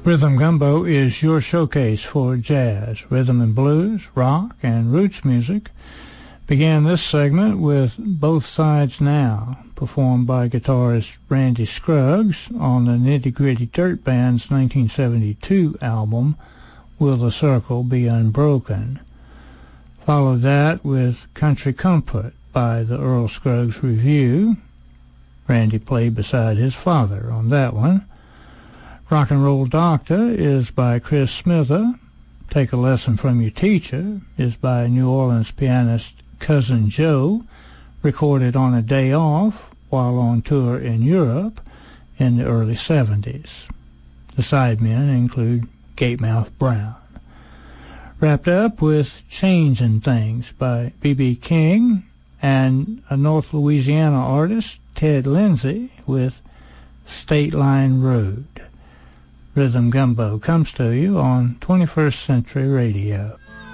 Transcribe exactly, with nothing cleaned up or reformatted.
Rhythm Gumbo is your showcase for jazz, rhythm and blues, rock, and roots music. Began this segment with Both Sides Now, performed by guitarist Randy Scruggs on the Nitty Gritty Dirt Band's nineteen seventy-two album, Will the Circle Be Unbroken? Followed that with Country Comfort by the Earl Scruggs Review. Randy played beside his father on that one. Rock and Roll Doctor is by Chris Smither. Take a Lesson from Your Teacher is by New Orleans pianist Cousin Joe, recorded on a day off while on tour in Europe in the early seventies. The sidemen include Gatemouth Brown. Wrapped up with Changin' Things by B B King and a North Louisiana artist, Ted Lindsay, with State Line Road. Rhythm Gumbo comes to you on twenty-first Century Radio.